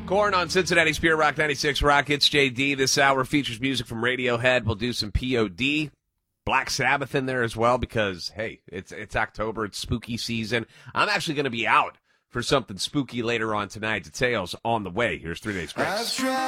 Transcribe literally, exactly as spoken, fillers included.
Corn on Cincinnati's Pure Rock ninety-six Rock. It's J D. This hour features music from Radiohead. We'll do some P O D. Black Sabbath in there as well because, hey, it's it's October. It's spooky season. I'm actually going to be out for something spooky later on tonight. Details on the way. Here's Three Days Grace.